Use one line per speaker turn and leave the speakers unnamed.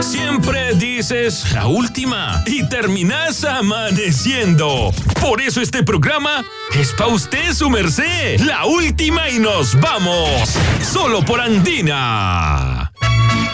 Siempre dices la última y terminas amaneciendo. Por eso este programa es pa' usted, su merced. La última y nos vamos. Solo por Andina.